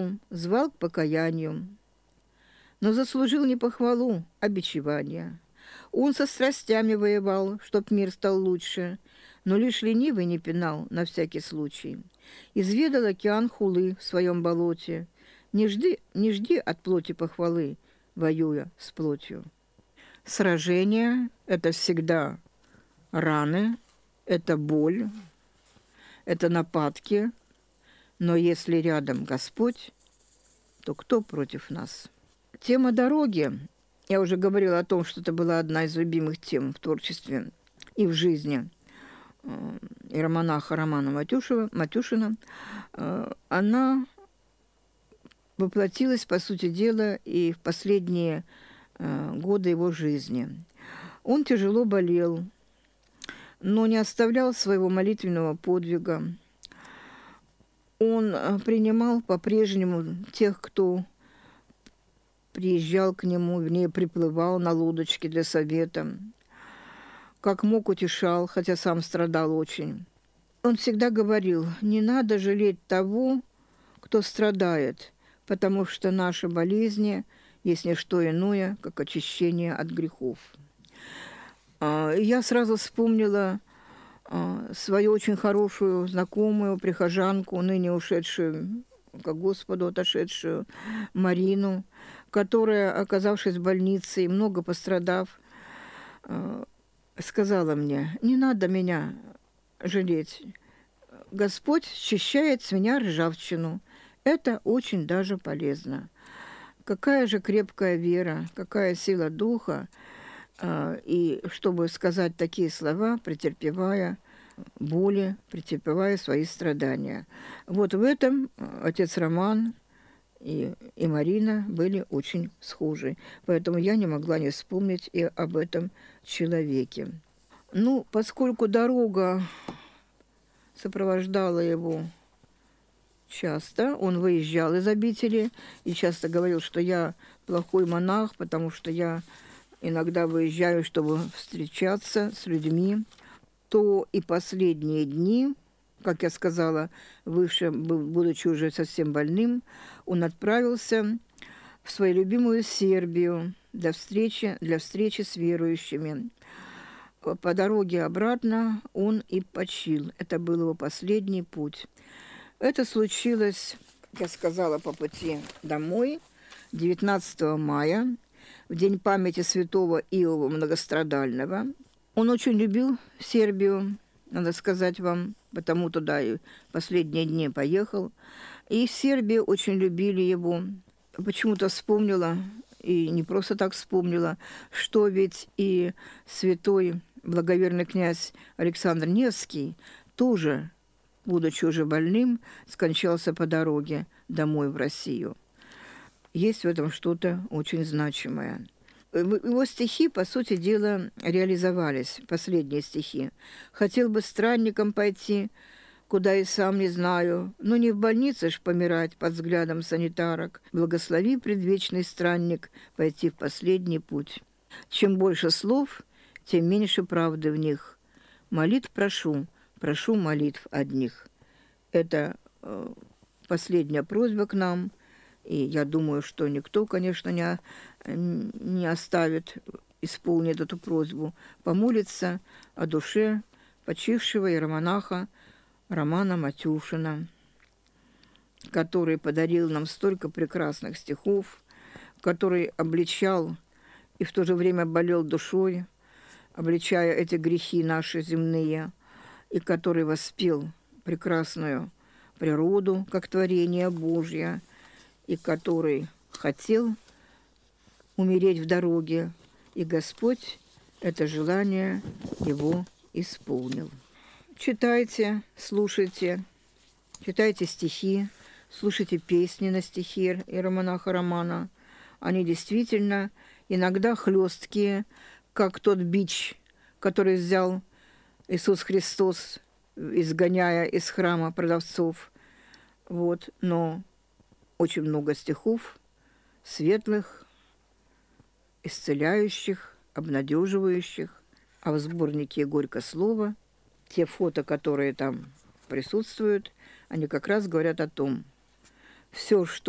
добру, звал к покаянию, но заслужил не похвалу, а бичевание. Он со страстями воевал, чтоб мир стал лучше, но лишь ленивый не пинал на всякий случай. Изведал океан хулы в своем болоте. Не жди от плоти похвалы, воюя с плотью. Сражение – это всегда раны, это боль, это нападки, но если рядом Господь, то кто против нас? Тема дороги. Я уже говорила о том, что это была одна из любимых тем в творчестве и в жизни иеромонаха Романа Матюшина. Она воплотилась, по сути дела, и в последние годы его жизни. Он тяжело болел, но не оставлял своего молитвенного подвига. Он принимал по-прежнему тех, кто приезжал к нему, вернее, приплывал на лодочке для совета. Как мог, утешал, хотя сам страдал очень. Он всегда говорил: не надо жалеть того, кто страдает, потому что наши болезни есть не что иное, как очищение от грехов. Я сразу вспомнила свою очень хорошую знакомую, прихожанку, ныне ушедшую к Господу, отошедшую Марину, которая, оказавшись в больнице и много пострадав, сказала мне: не надо меня жалеть. Господь счищает с меня ржавчину. Это очень даже полезно. Какая же крепкая вера, какая сила духа, и чтобы сказать такие слова, претерпевая боли, претерпевая свои страдания. Вот в этом отец Роман и Марина были очень схожи. Поэтому я не могла не вспомнить и об этом человеке. Ну, поскольку дорога сопровождала его часто, он выезжал из обители и часто говорил, что я плохой монах, потому что я иногда выезжаю, чтобы встречаться с людьми, то и последние дни, как я сказала выше, будучи уже совсем больным, он отправился в свою любимую Сербию для встречи с верующими. По дороге обратно он и почил. Это был его последний путь. Это случилось, как я сказала, по пути домой 19 мая, в день памяти святого Иова Многострадального. Он очень любил Сербию, надо сказать вам, потому туда и последние дни поехал. И в Сербии очень любили его. Почему-то вспомнила, и не просто так вспомнила, что ведь и святой благоверный князь Александр Невский тоже, будучи уже больным, скончался по дороге домой в Россию. Есть в этом что-то очень значимое. Его стихи, по сути дела, реализовались, последние стихи. «Хотел бы странником пойти, куда и сам не знаю, но не в больнице ж помирать под взглядом санитарок. Благослови, предвечный странник, пойти в последний путь. Чем больше слов, тем меньше правды в них. Молитв прошу молитв одних». Это последняя просьба к нам, и я думаю, что никто, конечно, не оставит, исполнит эту просьбу, помолиться о душе почившего иеромонаха Романа Матюшина, который подарил нам столько прекрасных стихов, который обличал и в то же время болел душой, обличая эти грехи наши земные, и который воспел прекрасную природу, как творение Божье, и который хотел умереть в дороге, и Господь это желание его исполнил. Читайте, слушайте, читайте стихи, слушайте песни на стихи иеромонаха Романа. Они действительно иногда хлесткие, как тот бич, который взял Иисус Христос, изгоняя из храма продавцов. Вот. Но очень много стихов светлых, исцеляющих, обнадеживающих. А в сборнике «Горько слово» те фото, которые там присутствуют, они как раз говорят о том, все, что